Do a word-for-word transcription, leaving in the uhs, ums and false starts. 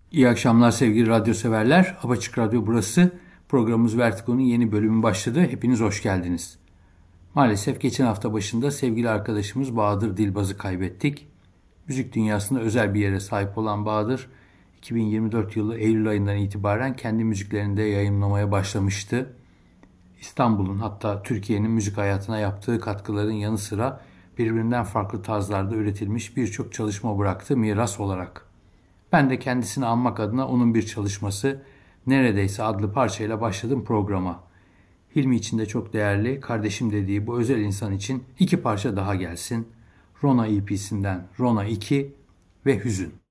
İyi akşamlar sevgili radyo severler. Apaçık Radyo burası. Programımız Vertigo'nun yeni bölümü başladı. Hepiniz hoş geldiniz. Maalesef geçen hafta başında sevgili arkadaşımız Bahadır Dilbaz'ı kaybettik. Müzik dünyasında özel bir yere sahip olan Bahadır, iki bin yirmi dört yılı Eylül ayından itibaren kendi müziklerini de yayınlamaya başlamıştı. İstanbul'un hatta Türkiye'nin müzik hayatına yaptığı katkıların yanı sıra birbirinden farklı tarzlarda üretilmiş birçok çalışma bıraktı miras olarak. Ben de kendisini anmak adına onun bir çalışması Neredeyse adlı parçayla başladım programa. Hilmi için de çok değerli, kardeşim dediği bu özel insan için iki parça daha gelsin. Rona E P'sinden Rona iki ve Hüzün.